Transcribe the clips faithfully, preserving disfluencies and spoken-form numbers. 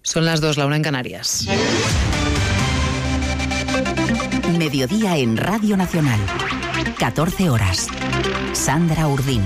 Son las dos, la una en Canarias. Mediodía en Radio Nacional. catorce horas. Sandra Urdín.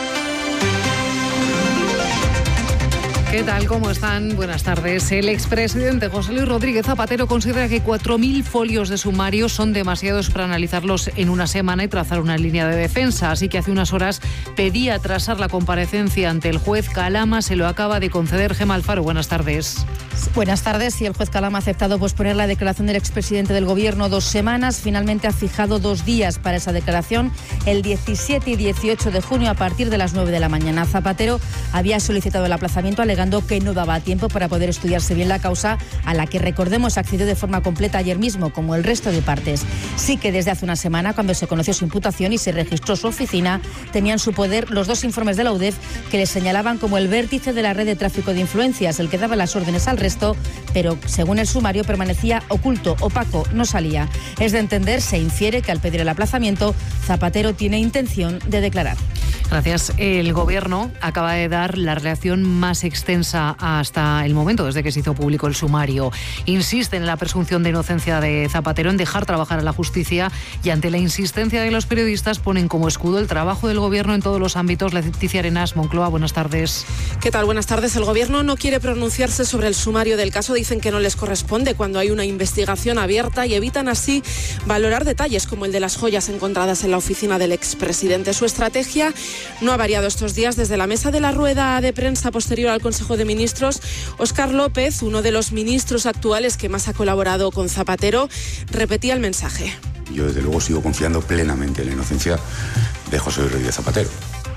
¿Qué tal? ¿Cómo están? Buenas tardes. El expresidente José Luis Rodríguez Zapatero considera que cuatro mil folios de sumario son demasiados para analizarlos en una semana y trazar una línea de defensa. Así que hace unas horas pedía atrasar la comparecencia ante el juez Calama. Se lo acaba de conceder Gemma Alfaro. Buenas tardes. Buenas tardes. Y el juez Calama ha aceptado posponer la declaración del expresidente del Gobierno dos semanas. Finalmente ha fijado dos días para esa declaración, el diecisiete y dieciocho de junio a partir de las nueve de la mañana. Zapatero había solicitado el aplazamiento alegando que no daba tiempo para poder estudiarse bien la causa, a la que, recordemos, accedió de forma completa ayer mismo, como el resto de partes. Sí que desde hace una semana, cuando se conoció su imputación y se registró su oficina, tenía en su poder los dos informes de la U D E F que le señalaban como el vértice de la red de tráfico de influencias, el que daba las órdenes al resto, pero según el sumario permanecía oculto, opaco, no salía. Es de entender, se infiere que al pedir el aplazamiento, Zapatero tiene intención de declarar. Gracias. El Gobierno acaba de dar la reacción más extensa hasta el momento, desde que se hizo público el sumario. Insiste en la presunción de inocencia de Zapatero, en dejar trabajar a la justicia, y ante la insistencia de los periodistas ponen como escudo el trabajo del Gobierno en todos los ámbitos. Leticia Arenas, Moncloa, buenas tardes. ¿Qué tal? Buenas tardes. El Gobierno no quiere pronunciarse sobre el sumario del caso. Dicen que no les corresponde cuando hay una investigación abierta y evitan así valorar detalles como el de las joyas encontradas en la oficina del expresidente. Su estrategia no ha variado estos días. Desde la mesa de la rueda de prensa posterior al Consejo de Ministros, Óscar López, uno de los ministros actuales que más ha colaborado con Zapatero, repetía el mensaje. Yo desde luego sigo confiando plenamente en la inocencia de José Luis Rodríguez Zapatero.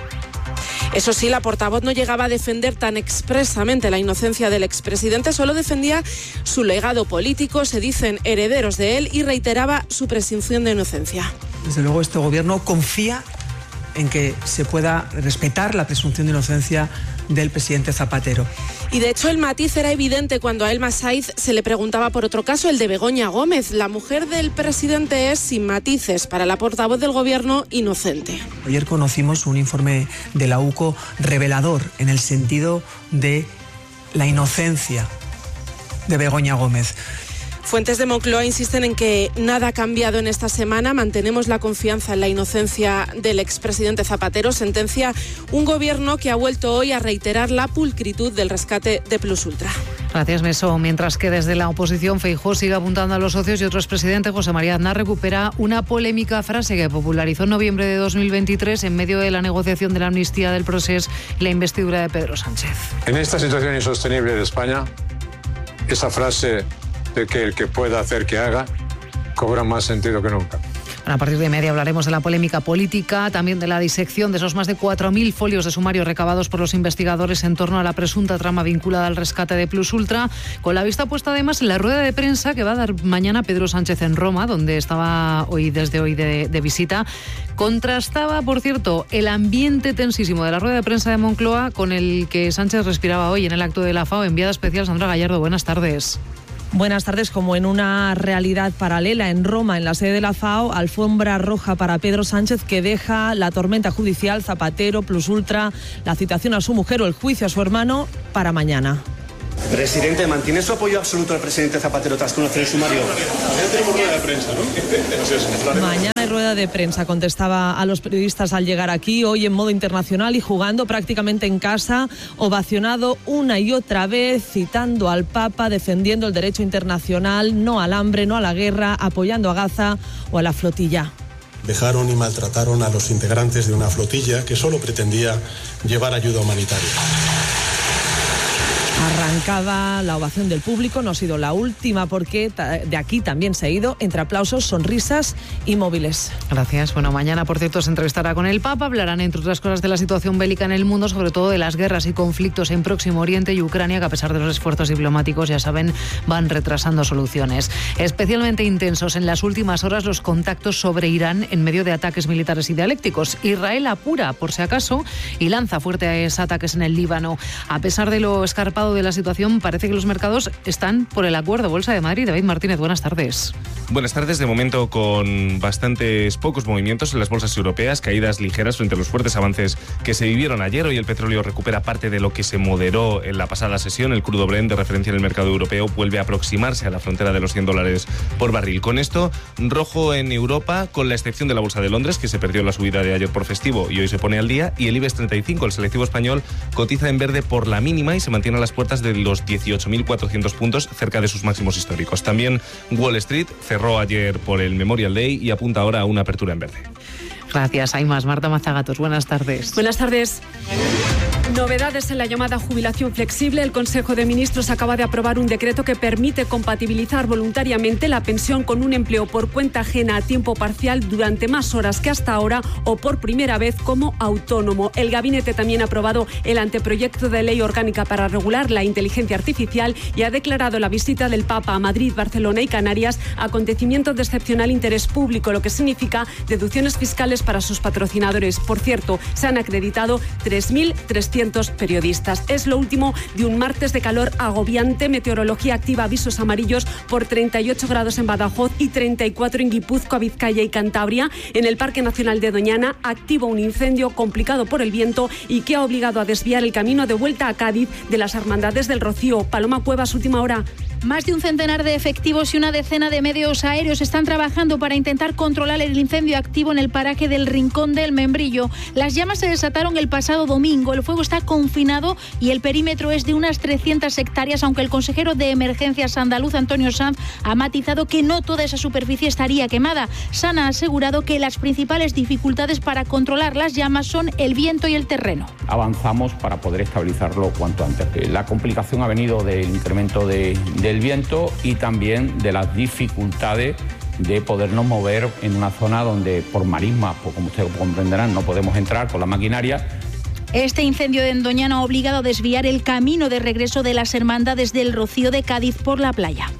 Eso sí, la portavoz no llegaba a defender tan expresamente la inocencia del expresidente, solo defendía su legado político, se dicen herederos de él, y reiteraba su presunción de inocencia. Desde luego este gobierno confía en que se pueda respetar la presunción de inocencia del presidente Zapatero. Y de hecho el matiz era evidente cuando a Elma Saiz se le preguntaba por otro caso, el de Begoña Gómez. La mujer del presidente es, sin matices, para la portavoz del Gobierno, inocente. Ayer conocimos un informe de la U C O revelador en el sentido de la inocencia de Begoña Gómez. Fuentes de Moncloa insisten en que nada ha cambiado en esta semana. Mantenemos la confianza en la inocencia del expresidente Zapatero. Sentencia un Gobierno que ha vuelto hoy a reiterar la pulcritud del rescate de Plus Ultra. Gracias, Meso. Mientras que desde la oposición Feijóo sigue apuntando a los socios, y otro expresidente, José María Aznar, recupera una polémica frase que popularizó en noviembre de dos mil veintitrés en medio de la negociación de la amnistía del Procés y la investidura de Pedro Sánchez. En esta situación insostenible de España, esa frase de que el que pueda hacer que haga cobra más sentido que nunca. A partir de media hablaremos de la polémica política, también de la disección de esos más de cuatro mil folios de sumario recabados por los investigadores en torno a la presunta trama vinculada al rescate de Plus Ultra, con la vista puesta además en la rueda de prensa que va a dar mañana Pedro Sánchez en Roma, donde estaba hoy desde hoy de, de visita. Contrastaba, por cierto, el ambiente tensísimo de la rueda de prensa de Moncloa con el que Sánchez respiraba hoy en el acto de la FAO. Enviada especial Sandra Gallardo, buenas tardes. Buenas tardes. Como en una realidad paralela en Roma, en la sede de la FAO, alfombra roja para Pedro Sánchez, que deja la tormenta judicial, Zapatero, Plus Ultra, la citación a su mujer o el juicio a su hermano para mañana. Presidente, ¿mantiene su apoyo absoluto al presidente Zapatero tras conocer el sumario? Mañana tenemos rueda de prensa, ¿no? Mañana hay rueda de prensa, contestaba a los periodistas al llegar aquí, hoy en modo internacional y jugando prácticamente en casa, ovacionado una y otra vez, citando al Papa, defendiendo el derecho internacional, no al hambre, no a la guerra, apoyando a Gaza o a la flotilla. Dejaron y maltrataron a los integrantes de una flotilla que solo pretendía llevar ayuda humanitaria. Arrancaba la ovación del público, no ha sido la última porque de aquí también se ha ido entre aplausos, sonrisas y móviles. Gracias. Bueno, mañana, por cierto, se entrevistará con el Papa. Hablarán, entre otras cosas, de la situación bélica en el mundo, sobre todo de las guerras y conflictos en Próximo Oriente y Ucrania, que a pesar de los esfuerzos diplomáticos, ya saben, van retrasando soluciones. Especialmente intensos en las últimas horas los contactos sobre Irán en medio de ataques militares y dialécticos. Israel apura, por si acaso, y lanza fuertes ataques en el Líbano. A pesar de lo escarpado de la situación situación parece que los mercados están por el acuerdo. Bolsa de Madrid, David Martínez, buenas tardes. Buenas tardes. De momento con bastantes pocos movimientos en las bolsas europeas, caídas ligeras frente a los fuertes avances que se vivieron ayer. Hoy el petróleo recupera parte de lo que se moderó en la pasada sesión. El crudo Brent, de referencia en el mercado europeo, vuelve a aproximarse a la frontera de los cien dólares por barril. Con esto, rojo en Europa, con la excepción de la Bolsa de Londres, que se perdió la subida de ayer por festivo y hoy se pone al día, y el IBEX treinta y cinco, el selectivo español, cotiza en verde por la mínima y se mantiene a las puertas de los dieciocho mil cuatrocientos puntos, cerca de sus máximos históricos. También Wall Street cerró ayer por el Memorial Day y apunta ahora a una apertura en verde. Gracias, hay más. Marta Mazagatos, buenas tardes. Buenas tardes. Novedades en la llamada jubilación flexible. El Consejo de Ministros acaba de aprobar un decreto que permite compatibilizar voluntariamente la pensión con un empleo por cuenta ajena a tiempo parcial durante más horas que hasta ahora o por primera vez como autónomo. El Gabinete también ha aprobado el anteproyecto de ley orgánica para regular la inteligencia artificial y ha declarado la visita del Papa a Madrid, Barcelona y Canarias acontecimiento de excepcional interés público, lo que significa deducciones fiscales para sus patrocinadores. Por cierto, se han acreditado tres mil trescientos periodistas. Es lo último de un martes de calor agobiante. Meteorología activa avisos amarillos por treinta y ocho grados en Badajoz y treinta y cuatro en Guipúzcoa, Vizcaya y Cantabria. En el Parque Nacional de Doñana, activo un incendio complicado por el viento y que ha obligado a desviar el camino de vuelta a Cádiz de las Hermandades del Rocío. Paloma Cuevas, última hora. Más de un centenar de efectivos y una decena de medios aéreos están trabajando para intentar controlar el incendio activo en el paraje del Rincón del Membrillo. Las llamas se desataron el pasado domingo. El fuego está confinado y el perímetro es de unas trescientas hectáreas, aunque el consejero de Emergencias andaluz, Antonio Sanz, ha matizado que no toda esa superficie estaría quemada. Sanz ha asegurado que las principales dificultades para controlar las llamas son el viento y el terreno. Avanzamos para poder estabilizarlo cuanto antes. La complicación ha venido del incremento de, del viento y también de las dificultades de podernos mover en una zona donde por marisma, pues como ustedes comprenderán, no podemos entrar con la maquinaria. Este incendio en Doñana ha obligado a desviar el camino de regreso de las hermandades del Rocío de Cádiz por la playa.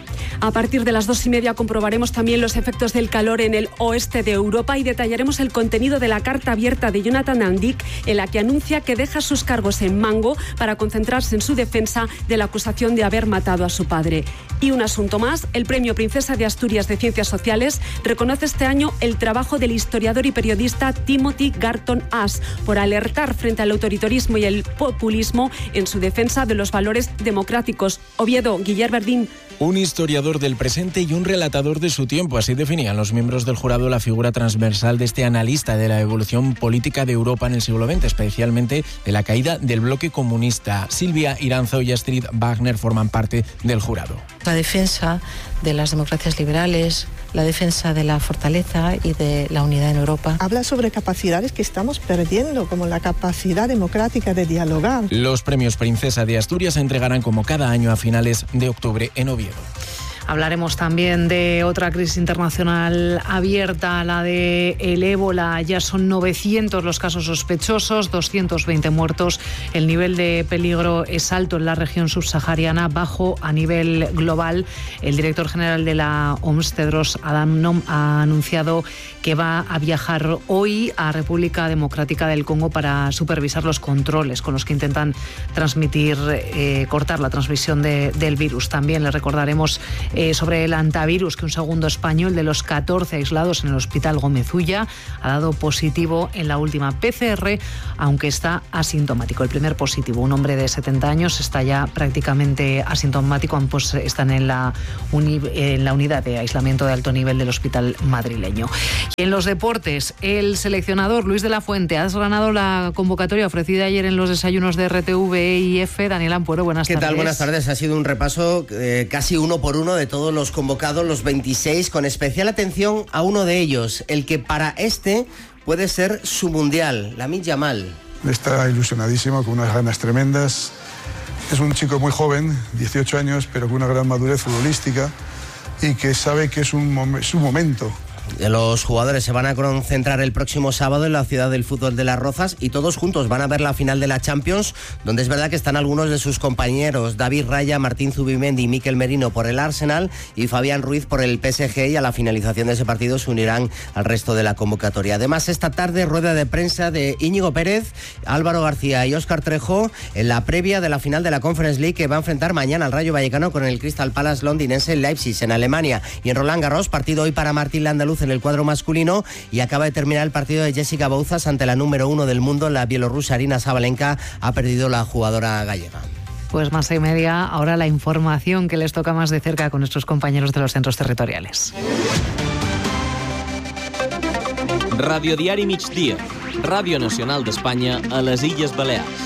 A partir de las dos y media comprobaremos también los efectos del calor en el oeste de Europa y detallaremos el contenido de la carta abierta de Jonathan Andic, en la que anuncia que deja sus cargos en Mango para concentrarse en su defensa de la acusación de haber matado a su padre. Y un asunto más, el Premio Princesa de Asturias de Ciencias Sociales reconoce este año el trabajo del historiador y periodista Timothy Garton Ash por alertar frente al autoritarismo y el populismo en su defensa de los valores democráticos. Oviedo, Guillermo Verdín. Un historiador del presente y un relatador de su tiempo. Así definían los miembros del jurado la figura transversal de este analista de la evolución política de Europa en el siglo veinte, especialmente de la caída del bloque comunista. Silvia Iranzo y Astrid Wagner forman parte del jurado. La defensa de las democracias liberales, la defensa de la fortaleza y de la unidad en Europa. Habla sobre capacidades que estamos perdiendo, como la capacidad democrática de dialogar. Los premios Princesa de Asturias se entregarán como cada año a finales de octubre en Oviedo. Hablaremos también de otra crisis internacional abierta, la de el ébola. Ya son novecientos los casos sospechosos, doscientos veinte muertos. El nivel de peligro es alto en la región subsahariana, bajo a nivel global. El director general de la O M S, Tedros Adhanom, ha anunciado que va a viajar hoy a República Democrática del Congo para supervisar los controles con los que intentan transmitir, eh, cortar la transmisión de, del virus. También le recordaremos Eh, sobre el antivirus, que un segundo español de los catorce aislados en el Hospital Gómez Ulla ha dado positivo en la última P C R, aunque está asintomático. El primer positivo, un hombre de setenta años, está ya prácticamente asintomático, ambos están en la, uni, en la unidad de aislamiento de alto nivel del hospital madrileño. Y en los deportes, el seleccionador Luis de la Fuente ha desgranado la convocatoria ofrecida ayer en los desayunos de R T V y F. Daniel Ampuero, buenas ¿Qué tardes. tal? Buenas tardes. Ha sido un repaso eh, casi uno por uno de todos los convocados, los veintiséis, con especial atención a uno de ellos, el que para este puede ser su mundial, Lamine Yamal. Está ilusionadísimo, con unas ganas tremendas. Es un chico muy joven, dieciocho años, pero con una gran madurez futbolística y que sabe que es un mom- su momento. Los jugadores se van a concentrar el próximo sábado en la ciudad del fútbol de Las Rozas y todos juntos van a ver la final de la Champions, donde es verdad que están algunos de sus compañeros, David Raya, Martín Zubimendi y Mikel Merino por el Arsenal y Fabián Ruiz por el P S G, y a la finalización de ese partido se unirán al resto de la convocatoria. Además, esta tarde rueda de prensa de Íñigo Pérez, Álvaro García y Óscar Trejo en la previa de la final de la Conference League, que va a enfrentar mañana al Rayo Vallecano con el Crystal Palace londinense en Leipzig, en Alemania. Y en Roland Garros, partido hoy para Martín Landaluz en el cuadro masculino, y acaba de terminar el partido de Jessica Bouzas ante la número uno del mundo, la bielorrusa Arina Sabalenka. Ha perdido la jugadora gallega. Pues más y media, ahora la información que les toca más de cerca con nuestros compañeros de los centros territoriales. Radio Diari Migdia, Ràdio Nacional d'Espanya a les Illes Balears.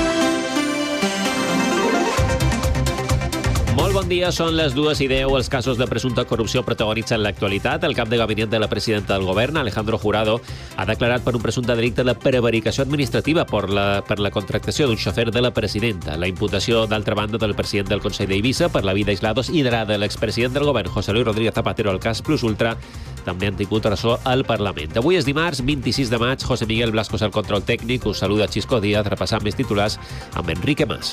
Molt bon dia, són les dues i deu. Els casos de presumpta corrupció protagonitzen l'actualitat. El cap de gabinet de la presidenta del govern, Alejandro Jurado, ha declarat per un presumpte delicte de prevaricació administrativa per la, per la contractació d'un xofer de la presidenta. La imputació, d'altra banda, del president del Consell d'Eivissa per la vida aislados i de l'expresident del govern, José Luis Rodríguez Zapatero, al cas Plus Ultra, també han tingut ressò al Parlament. Avui és dimarts, vint-i-sis de maig. José Miguel Blasco és el control tècnic. Us saluda Xisco Díaz, repassant més titulars amb Enrique Mas.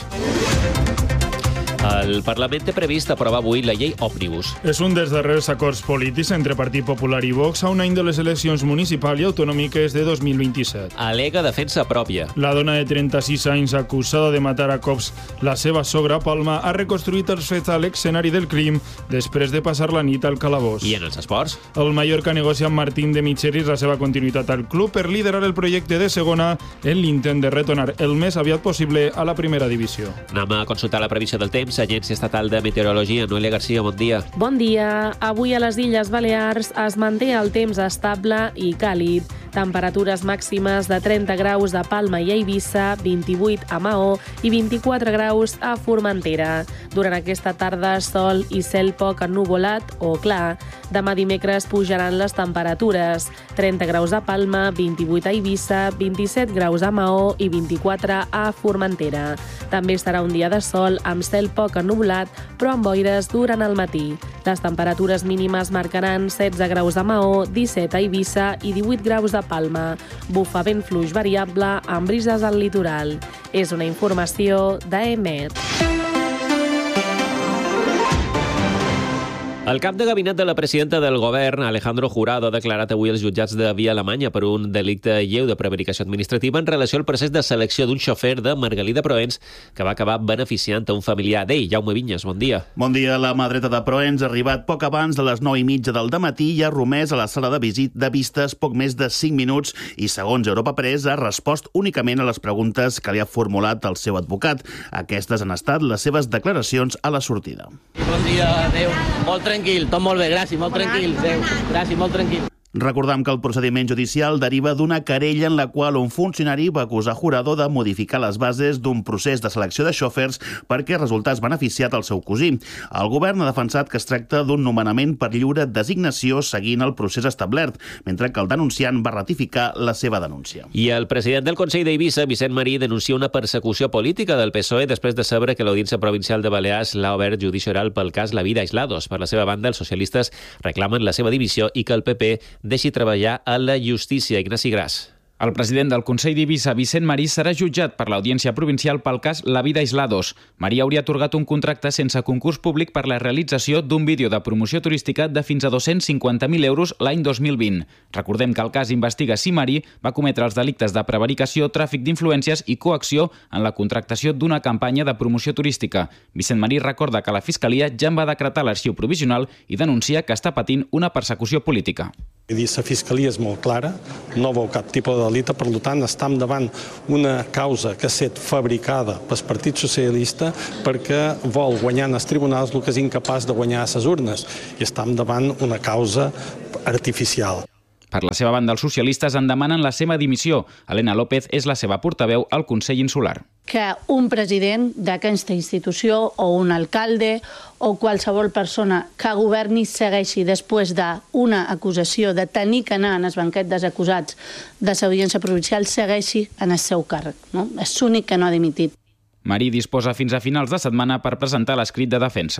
El Parlament té previst aprovar avui la llei Òmnibus. És un dels darrers acords polítics entre Partit Popular i Vox a un any de les eleccions municipals i autonòmiques de dos mil vint-i-set. Alega defensa pròpia. La dona de trenta-sis anys acusada de matar a cops la seva sogra Palma ha reconstruït els fets a l'escenari del crim després de passar la nit al calabós. I en els esports? El Mallorca negocia amb Martín de Michelis la seva continuïtat al club per liderar el projecte de segona en l'intent de retornar el més aviat possible a la primera divisió. Anem a consultar la previsió del temps. Agència Estatal de Meteorologia. Noelia Garcia, bon dia. Bon dia. Avui a les Illes Balears es manté el temps estable i càlid. Temperatures màximes de trenta graus a Palma i a Eivissa, vint-i-vuit a Maó i vint-i-quatre graus a Formentera. Durant aquesta tarda, sol i cel poc ennuvolat o clar. Demà dimecres pujaran les temperatures. trenta graus a Palma, vint-i-vuit a Eivissa, vint-i-set graus a Maó i vint-i-quatre a Formentera. També serà un dia de sol amb cel poc ennuvolat, però amb boires durant el matí. Les temperatures mínimes marcaran setze graus a Maó, disset a Eivissa i divuit graus a Palma. Bufa vent fluix variable amb brises al litoral. És una informació d'E M E T. El cap de gabinet de la presidenta del govern, Alejandro Jurado, ha declarat avui als jutjats de Via Alemanya per un delicte lleu de prevaricació administrativa en relació al procés de selecció d'un xofer de Margalí de Proens que va acabar beneficiant a un familiar d'ell. Jaume Vinyes, bon dia. Bon dia. La mà dreta de Proens ha arribat poc abans de les nou i mitja del dematí i ha romès a la sala de visit de vistes poc més de cinc minuts i, segons Europa Press, ha respost únicament a les preguntes que li ha formulat el seu advocat. Aquestes han estat les seves declaracions a la sortida. Bon dia, adéu. Molt tranquil, tot molt bé, gràcies, molt tranquil. Adéu, gràcies, molt tranquil. Recordam que el procediment judicial deriva d'una querella en la qual un funcionari va acusar Jurado de modificar les bases d'un procés de selecció de xòfers perquè resultés beneficiat al seu cosí. El govern ha defensat que es tracta d'un nomenament per lliure designació seguint el procés establert, mentre que el denunciant va ratificar la seva denúncia. I el president del Consell d'Eivissa, Vicent Marí, denuncia una persecució política del P S O E després de saber que l'Audiència Provincial de Balears l'ha obert judici oral pel cas La Vida Aislados. Per la seva banda, els socialistes reclamen la seva divisió i que el P P deixi treballar a la justícia. Ignasi Gras. El president del Consell d'Eivissa, Vicent Marí, serà jutjat per l'Audiència Provincial pel cas La Vida Aislados. Marí hauria atorgat un contracte sense concurs públic per la realització d'un vídeo de promoció turística de fins a dos-cents cinquanta mil euros l'any dos mil vint. Recordem que el cas investiga si Marí va cometre els delictes de prevaricació, tràfic d'influències i coacció en la contractació d'una campanya de promoció turística. Vicent Marí recorda que la Fiscalia ja en va decretar l'arxiu provisional i denuncia que està patint una persecució política. La Fiscalia és molt clara, no veu cap tipus de delicte, per tant, estem davant una causa que ha estat fabricada pel Partit Socialista perquè vol guanyar en els tribunals el que és incapaç de guanyar a les urnes, i estem davant una causa artificial. Per la seva banda, els socialistes en demanen la seva dimissió. Helena López és la seva portaveu al Consell Insular. Que un president d'aquesta institució o un alcalde o qualsevol persona que governi segueixi després d'una acusació de tenir que anar en el banquet dels acusats de l'Audiència Provincial, segueixi en el seu càrrec. No? És l'únic que no ha dimitit. Marí disposa fins a finals de setmana per presentar l'escrit de defensa.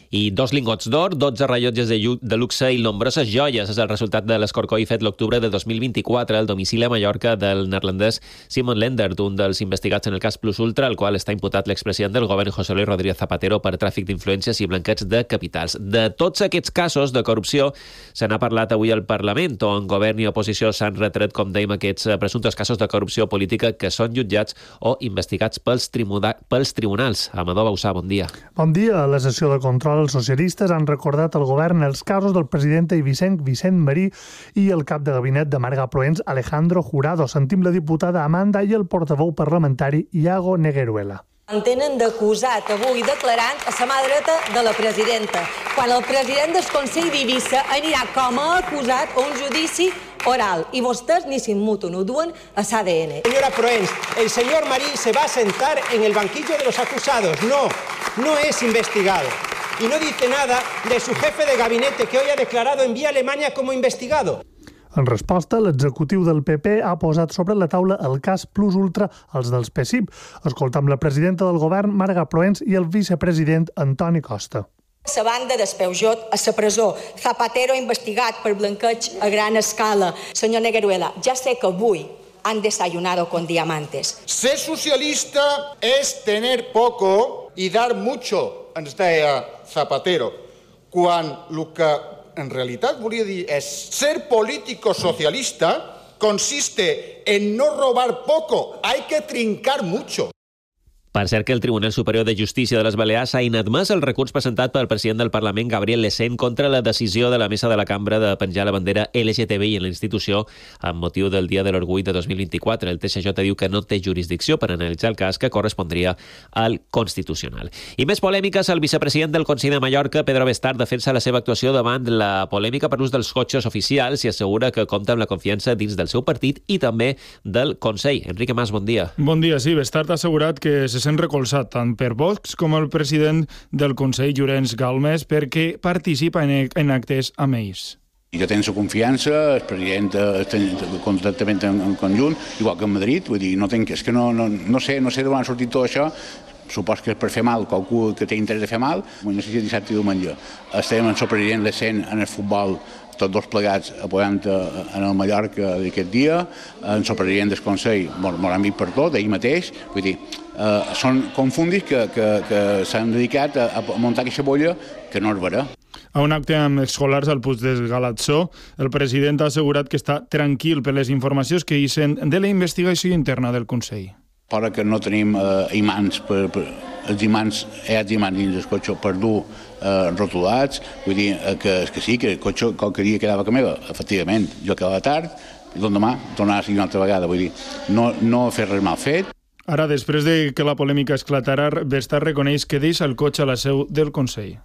I dos lingots d'or, dotze rellotges de, de luxe i nombroses joies és el resultat de l'escorcoll fet l'octubre de dos mil vint-i-quatre al domicili a Mallorca del neerlandès Simon Lendert, un dels investigats en el cas Plus Ultra, al qual està imputat l'expresident del govern José Luis Rodríguez Zapatero per tràfic d'influències i blanqueig de capitals. De tots aquests casos de corrupció se n'ha parlat avui al Parlament, on govern i oposició s'han retret, com dèiem, aquests presumptes casos de corrupció política que són jutjats o investigats pels, tribuna pels tribunals. Amador Bausà, bon dia. Bon dia. A la sessió de control els socialistes han recordat al govern els casos del president Eivissenc Vicent Marí i el cap de gabinet de Marga Proens Alejandro Jurado. Sentim la diputada Amanda i el portaveu parlamentari Iago Negueruela. En tenen d'acusat avui declarant a la mà dreta de la presidenta, quan el president del Consell d'Eivissa anirà com a acusat a un judici oral y vostès ni sin mutuo no duen a S A D N. Señora Proens, el señor Marí se va a sentar en el banquillo de los acusados. No, no es investigado. Y no dice nada de su jefe de gabinete que hoy ha declarado en vía Alemania como investigado. En resposta, l'executiu del P P ha posat sobre la taula el cas Plus Ultra als dels P S I B. Escoltam la presidenta del govern, Marga Proens, i el vicepresident Antoni Costa. La banda d'Espeujot a la presó. Zapatero investigat per blanqueig a gran escala. Senyor Negueruela, ja sé que avui han desayunado con diamantes. Ser socialista es tener poco y dar mucho, ens deia Zapatero, quan el que en realitat volia dir és ser político socialista consiste en no robar poco, hay que trincar mucho. Per cert que el Tribunal Superior de Justícia de les Balears ha inadmès el recurs presentat pel president del Parlament, Gabriel Lecén, contra la decisió de la mesa de la cambra de penjar la bandera L G T B I en la institució amb motiu del Dia de l'Orgull de dos mil vint-i-quatre. El T S J diu que no té jurisdicció per analitzar el cas, que correspondria al Constitucional. I més polèmiques, el vicepresident del Consell de Mallorca, Pedro Bestard, defensa la seva actuació davant la polèmica per l'ús dels cotxes oficials i assegura que compta amb la confiança dins del seu partit i també del Consell. Enrique Mas, bon dia. Bon dia, sí. Bestard ha assegurat que se sent recolzat tant per Vox com el president del Consell, Llorenç Galmes, perquè participa en, en actes amb ells. Jo tenc la confiança, el president estem contractament en, en conjunt, igual que en Madrid, vull dir, no tenc, és que no, no, no sé, no sé d'on ha sortit tot això. Supos que és per fer mal, qualcú que té interès de fer mal, no sé si dissabte i diumenge. Estem amb el president Lecén en el futbol, tots dos plegats apoyant en el Mallorca d'aquest dia, en el president del Consell, molt amic per tot, ell mateix, vull dir, eh, són confundis que, que, que s'han dedicat a, a muntar aquesta bolla que no és vera. A un acte amb escolars al Puig del Galatzó, el president ha assegurat que està tranquil per les informacions que hicen de la investigació interna del Consell. Fora que no tenim eh, imants, per, per, els imants, hi ha imants dins del cotxe per dur eh, rotulats, vull dir eh, que, que sí, que el cotxe qualque dia quedava que meva, efectivament, jo quedava tard, i l'endemà tornava a seguir una altra vegada, vull dir, no, no fer res mal fet. Ara, després de que la polèmica esclatarà, Bestard reconeix que deixa el cotxe a la seu del Consell.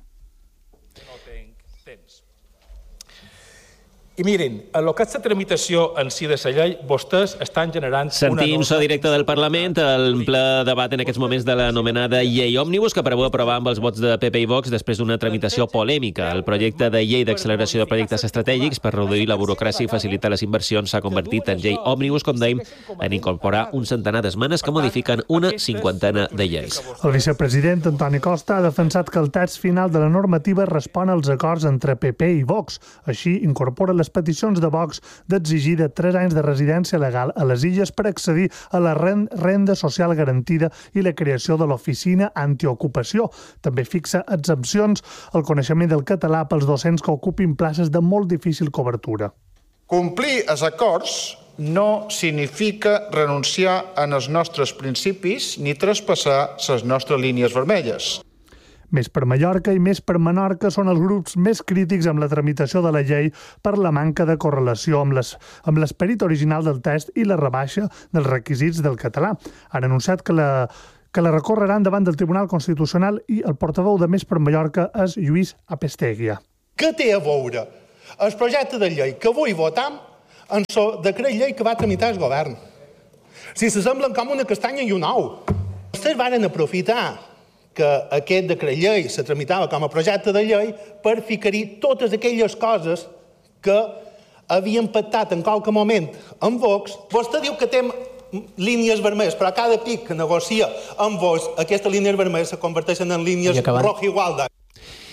I miren, en el que és la tramitació en si de la llei, vostès estan generant Sentim una... so directe del Parlament, el ple debat en aquests moments de l'anomenada llei òmnibus, que preveu aprovar amb els vots de P P i Vox després d'una tramitació polèmica. El projecte de llei d'acceleració de projectes estratègics per reduir la burocràcia i facilitar les inversions s'ha convertit en llei òmnibus, com dèiem, en incorporar un centenar d'esmenes que modifiquen una cinquantena de lleis. El vicepresident Antoni Costa ha defensat que el text final de la normativa respon als acords entre P P i Vox. Així, incorpora les peticions de Vox d'exigir de tres anys de residència legal a les illes per accedir a la renda social garantida i la creació de l'oficina antiocupació. També fixa exempcions al coneixement del català pels docents que ocupin places de molt difícil cobertura. Complir els acords no significa renunciar als nostres principis ni traspassar les nostres línies vermelles. Més per Mallorca i més per Menorca són els grups més crítics amb la tramitació de la llei per la manca de correlació amb les, amb l'esperit original del text i la rebaixa dels requisits del català. Han anunciat que la, que la recorreran davant del Tribunal Constitucional i el portaveu de Més per Mallorca és Lluís Apesteguia. Què té a veure el projecte de llei que avui votam en el decret llei que va tramitar el govern? Si s'assemblen com una castanya i un ou. Vostès van aprofitar que aquest decret llei se tramitava com a projecte de llei per ficar-hi totes aquelles coses que havien pactat en qualque moment amb Vox. Vostè diu que té línies vermelles, però cada pic que negocia amb Vox, aquestes línies vermelles se converteixen en línies roja igualda.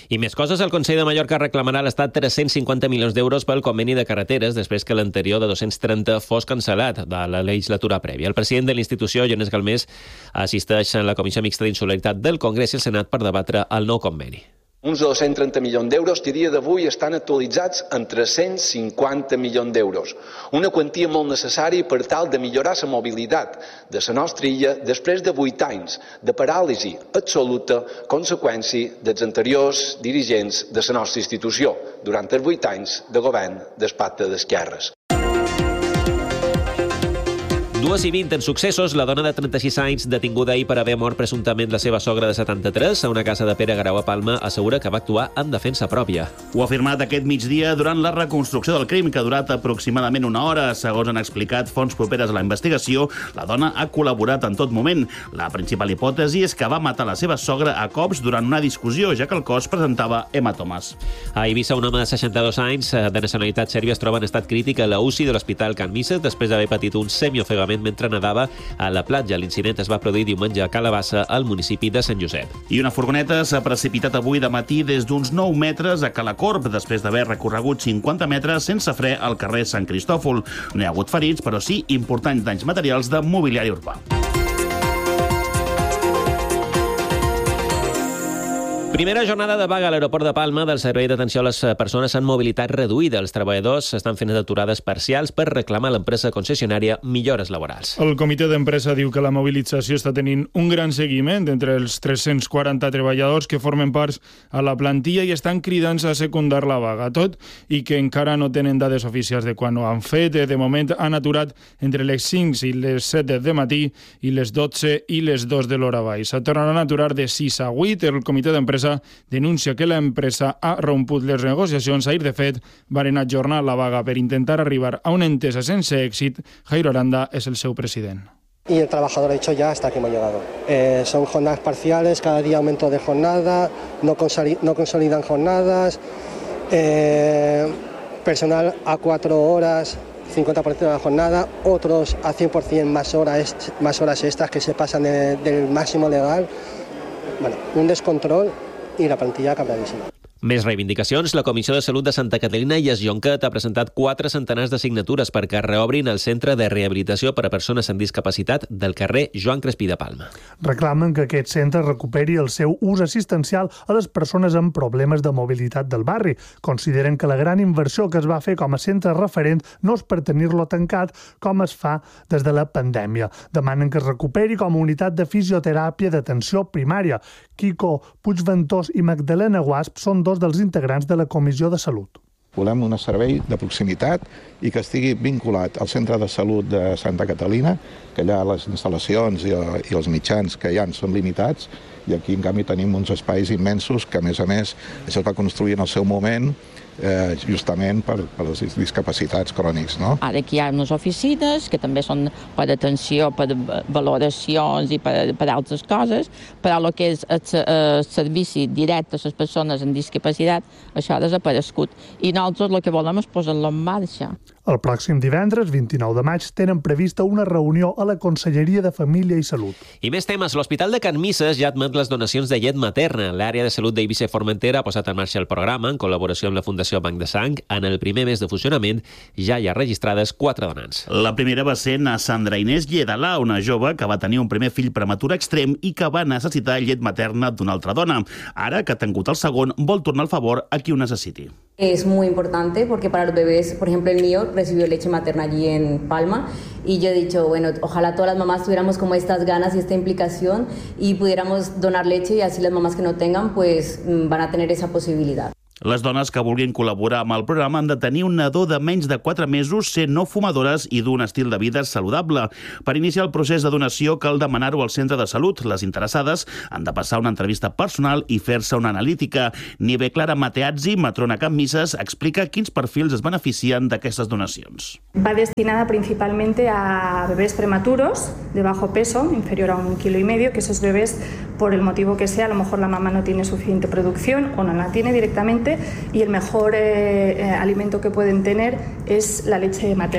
I més coses, el Consell de Mallorca reclamarà a l'Estat tres-cents cinquanta milions d'euros pel conveni de carreteres després que l'anterior de dos-cents trenta fos cancel·lat de la legislatura prèvia. El president de l'institució, Jonés Galmés, assisteix a la Comissió Mixta d'Insolidaritat del Congrés i el Senat per debatre el nou conveni. Uns dos-cents trenta milions d'euros que a dia d'avui estan actualitzats en tres-cents cinquanta milions d'euros. Una quantia molt necessària per tal de millorar la mobilitat de la nostra illa després de vuit anys de paràlisi absoluta conseqüència dels anteriors dirigents de la nostra institució durant els vuit anys de govern del Pacte d'Esquerres. Dues i vint en successos, la dona de trenta-sis anys detinguda ahir per haver mort presumptament la seva sogra de setanta-tres a una casa de Pere Garau a Palma assegura que va actuar en defensa pròpia. Ho ha afirmat aquest migdia durant la reconstrucció del crim, que ha durat aproximadament una hora. Segons han explicat fonts properes a la investigació, la dona ha col·laborat en tot moment. La principal hipòtesi és que va matar la seva sogra a cops durant una discussió, ja que el cos presentava hematomes. A Eivissa, un home de seixanta-dos anys de nacionalitat sèrbia es troba en estat crític a la U C I de l'Hospital Can Misses després d'haver patit un semiofegament mentre nedava a la platja. L'incident es va produir diumenge a Calabassa, al municipi de Sant Josep. I una furgoneta s'ha precipitat avui de matí des d'uns nou metres a Calacorb, després d'haver recorregut cinquanta metres sense fre al carrer Sant Cristòfol. No hi ha hagut ferits, però sí importants danys materials de mobiliari urbà. Primera jornada de vaga a l'aeroport de Palma del Servei d'Atenció a les Persones en Mobilitat Reduïda. Els treballadors estan fent aturades parcials per reclamar a l'empresa concessionària millores laborals. El comitè d'empresa diu que la mobilització està tenint un gran seguiment entre els tres-cents quaranta treballadors que formen parts a la plantilla i estan cridant a secundar la vaga, tot i que encara no tenen dades oficials de quan ho han fet. De moment han aturat entre les cinc i les set de matí i les dotze i les dos de l'hora baix. Se tornaran a aturar de sis a vuit. El comitè d'empresa denuncia que l'empresa ha romput les negociacions. Ahir, de fet, van ajornar la vaga per intentar arribar a una entesa sense èxit. Jairo Aranda és el seu president. Y el trabajador ha dicho ya hasta que hemos llegado. Eh, son jornadas parciales, cada día aumento de jornada, no, consoli- no consolidan jornadas, eh, personal a cuatro horas, cincuenta por ciento de la jornada, otros a cien por ciento más horas, más horas extras que se pasan de, del máximo legal. Bueno, un descontrol i la plantilla canviadíssima. Més reivindicacions. La Comissió de Salut de Santa Caterina i Esjoncat ha presentat quatre centenars de signatures perquè reobrin el Centre de Rehabilitació per a Persones amb Discapacitat del carrer Joan Crespí de Palma. Reclamen que aquest centre recuperi el seu ús assistencial a les persones amb problemes de mobilitat del barri. Consideren que la gran inversió que es va fer com a centre referent no és per tenir-lo tancat com es fa des de la pandèmia. Demanen que es recuperi com a unitat de fisioteràpia d'atenció primària. Quico Puigventós i Magdalena Guasp són dos dels integrants de la Comissió de Salut. Volem un servei de proximitat i que estigui vinculat al Centre de Salut de Santa Catalina, que allà les instal·lacions i, i els mitjans que hi ha són limitats, i aquí en canvi tenim uns espais immensos que a més a més això es va construir en el seu moment eh, justament per, per les discapacitats crònics. No? Ara aquí hi ha unes oficines que també són per atenció, per valoracions i per, per altres coses, però el que és el, el servici directe a les persones amb discapacitat, això ha desaparegut. I nosaltres el que volem és posar-lo en marxa. El pròxim divendres, vint-i-nou de maig, tenen prevista una reunió a la Conselleria de Família i Salut. I més temes. L'Hospital de Can Misses ja admet les donacions de llet materna. L'àrea de salut d'Eivissa i Formentera ha posat en marxa el programa en col·laboració amb la Fundació Banc de Sang. En el primer mes de funcionament ja hi ha registrades quatre donants. La primera va ser na Sandra Inés Lledalà, una jove que va tenir un primer fill prematur extrem i que va necessitar llet materna d'una altra dona. Ara, que ha tingut el segon, vol tornar al favor a qui ho necessiti. Es muy importante porque para los bebés, por ejemplo el mío recibió leche materna allí en Palma y yo he dicho, bueno, ojalá todas las mamás tuviéramos como estas ganas y esta implicación y pudiéramos donar leche y así las mamás que no tengan pues van a tener esa posibilidad. Les dones que vulguin col·laborar amb el programa han de tenir un nadó de menys de quatre mesos, ser no fumadores i d'un estil de vida saludable. Per iniciar el procés de donació cal demanar-ho al centre de salut. Les interessades han de passar una entrevista personal i fer-se una analítica. Nive Clara Mateazzi, matrona Can Misses, explica quins perfils es beneficien d'aquestes donacions. Va destinada principalmente a bebés prematuros de bajo peso, inferior a un kilo y medio, que esos bebés, por el motivo que sea, a lo mejor la mamá no tiene suficiente producción o no la tiene directamente, y el mejor eh, eh, alimento que pueden tener es la leche materna.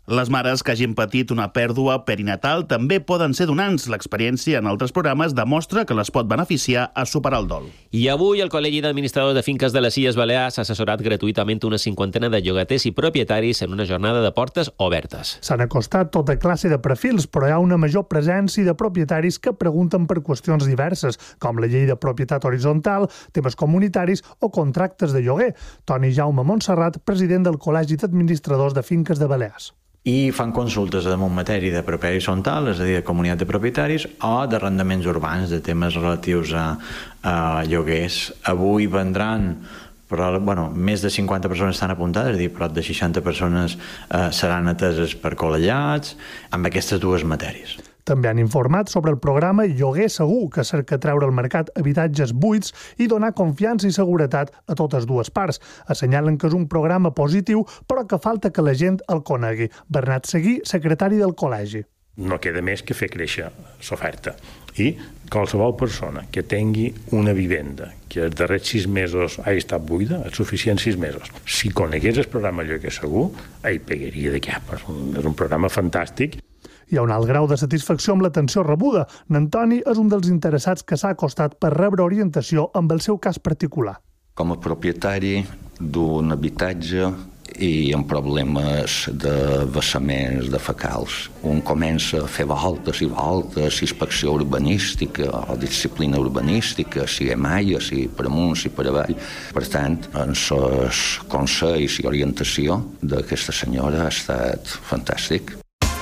Les mares que hagin patit una pèrdua perinatal també poden ser donants. L'experiència en altres programes demostra que les pot beneficiar a superar el dol. I avui el Col·legi d'Administradors de Finques de les Illes Balears ha assessorat gratuïtament una cinquantena de llogaters i propietaris en una jornada de portes obertes. S'han acostat tota classe de perfils, però hi ha una major presència de propietaris que pregunten per qüestions diverses, com la llei de propietat horitzontal, temes comunitaris o contractes de lloguer. Toni Jaume Montserrat, president del Col·legi d'Administradors de Finques de Balears. I fan consultes en matèria de propietat horitzontal, és a dir, de comunitat de propietaris, o d'arrendaments urbans, de temes relatius a, a lloguers. Avui vendran, però, bueno, més de cinquanta persones estan apuntades, és a dir, prop de seixanta persones eh, seran ateses per col·legiats amb aquestes dues matèries. També han informat sobre el programa Lloguer Segur, que cerca treure al mercat habitatges buits i donar confiança i seguretat a totes dues parts. Assenyalen que és un programa positiu, però que falta que la gent el conegui. Bernat Seguí, secretari del col·legi. No queda més que fer créixer l'oferta. I qualsevol persona que tingui una vivenda que els darrers sis mesos ha estat buida, és suficient sis mesos. Si conegués el programa Lloguer Segur, hi pegaria de cap. És un, és un programa fantàstic. Hi ha un alt grau de satisfacció amb l'atenció rebuda. N'Antoni és un dels interessats que s'ha acostat per rebre orientació amb el seu cas particular. Com a propietari d'un habitatge i amb problemes de vessaments de fecals. Un comença a fer voltes i voltes, inspecció urbanística o disciplina urbanística, si hi ha maia, si per amunt, si per avall. Per tant, els consells i orientació d'aquesta senyora ha estat fantàstic.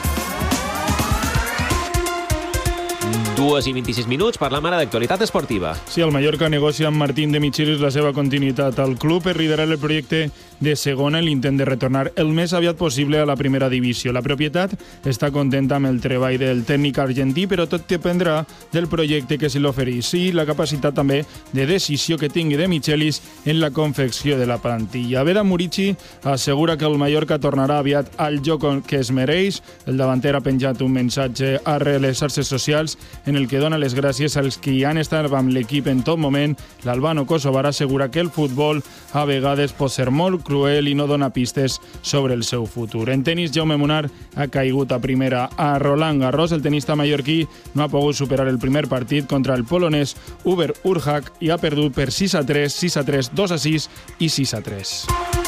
dues i vint-i-sis minuts, parlam ara d'actualitat esportiva. Sí, el Mallorca negocia amb Martín de Michelis la seva continuïtat al club per liderar el projecte de segona en l'intent de retornar el més aviat possible a la primera divisió. La propietat està contenta amb el treball del tècnic argentí, però tot dependrà del projecte que se l'oferís i la capacitat també de decisió que tingui de Michelis en la confecció de la plantilla. Veda Murici assegura que el Mallorca tornarà aviat al joc que es mereix. El davanter ha penjat un missatge a les xarxes socials en el que dona les gràcies als que hi han estat amb l'equip en tot moment. L'albano kosovar assegura que el futbol a vegades pot ser molt cruel i no dona pistes sobre el seu futur. En tenis, Jaume Munar ha caigut a primera a Roland Garros. El tenista mallorquí no ha pogut superar el primer partit contra el polonès Uber Urhak i ha perdut per sis a tres, sis a tres, dos a sis i sis a tres.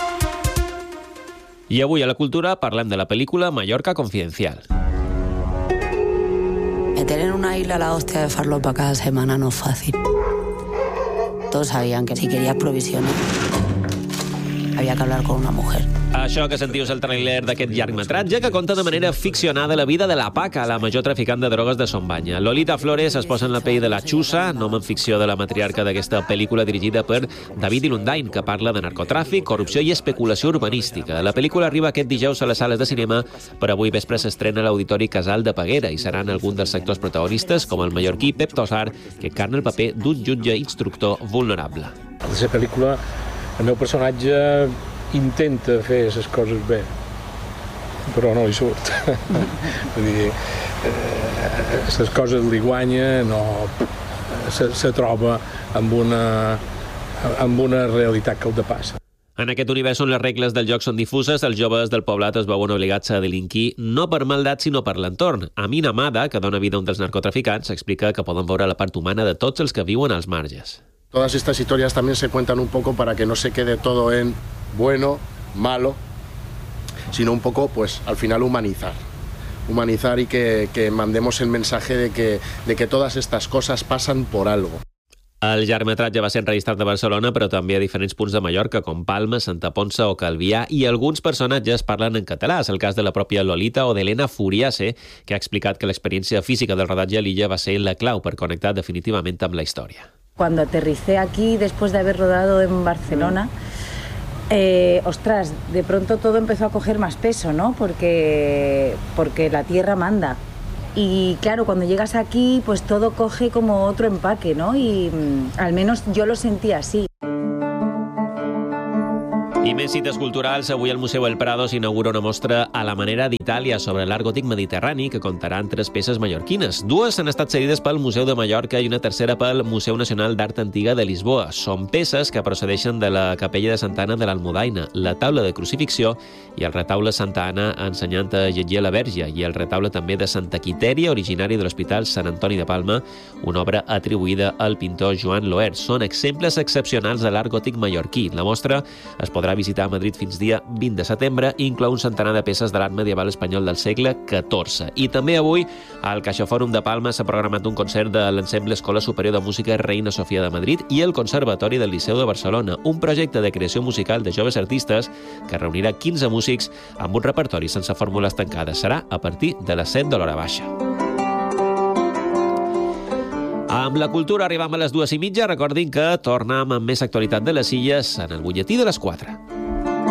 I avui a la cultura parlem de la pel·lícula Mallorca Confidencial. Meter en una isla la hostia de farlopa cada semana no es fácil. Todos sabían que si querías provisiones había que hablar con una mujer. Això que sentiu és el tràiler d'aquest llargmetratge que conta de manera ficcionada la vida de la Paca, la major traficant de drogues de Son Banya. Lolita Flores es posa en la pell de la Xusa, nom en ficció de la matriarca d'aquesta pel·lícula dirigida per David Ilundain, que parla de narcotràfic, corrupció i especulació urbanística. La pel·lícula arriba aquest dijous a les sales de cinema, però avui vespre s'estrena a l'Auditori Casal de Peguera i seran alguns dels sectors protagonistes, com el mallorquí Pep Tossar, que encarna el paper d'un jutge instructor vulnerable. A la pel·lícula el meu personatge intenta fer les coses bé, però no li surt. Vull dir, les eh, coses li guanya, no, se, se troba amb una, amb una realitat que el depassa. En aquest univers on les regles del joc són difuses, els joves del poblat es veuen obligats a delinquir no per maldat, sinó per l'entorn. Amin Amada, que dona vida a un dels narcotraficants, explica que poden veure la part humana de tots els que viuen als marges. Todas estas historias también se cuentan un poco para que no se quede todo en bueno, malo, sino un poco, pues, al final humanizar. Humanizar y que, que mandemos el mensaje de que, de que todas estas cosas pasan por algo. El llargmetratge va ser enregistrat a Barcelona, però també a diferents punts de Mallorca, com Palma, Santa Ponça o Calvià, i alguns personatges parlen en català. És el cas de la pròpia Lolita o d'Helena Furiase, que ha explicat que l'experiència física del rodatge a l'illa va ser la clau per connectar definitivament amb la història. Cuando aterricé aquí, después de haber rodado en Barcelona, eh, ostras, de pronto todo empezó a coger más peso, ¿no? Porque, porque la tierra manda. Y claro, cuando llegas aquí, pues todo coge como otro empaque, ¿no? Y mmm, al menos yo lo sentí así. I més cites culturals. Avui al Museu El Prado s'inaugura una mostra a la manera d'Itàlia sobre l'art gòtic mediterrani que comptarà amb tres peces mallorquines. Dues han estat cedides pel Museu de Mallorca i una tercera pel Museu Nacional d'Art Antiga de Lisboa. Són peces que procedeixen de la capella de Santa Anna de l'Almudaina, la taula de crucifixió i el retaule Santa Anna ensenyant a llegir la Verge i el retaule també de Santa Quitèria, originari de l'Hospital Sant Antoni de Palma, una obra atribuïda al pintor Joan Loert. Són exemples excepcionals de l'art gòtic mallorquí. La mostra es podrà visitar a Madrid fins dia vint de setembre i inclou un centenar de peces de l'art medieval espanyol del segle catorze. I també avui al CaixaFòrum de Palma s'ha programat un concert de l'Ensemble Escola Superior de Música Reina Sofia de Madrid i el Conservatori del Liceu de Barcelona, un projecte de creació musical de joves artistes que reunirà quinze músics amb un repertori sense fórmules tancades. Serà a partir de les set de l'hora baixa. Amb la cultura arribam a les dues i mitja. Recordin que tornem amb més actualitat de les Illes en el butlletí de les quatre.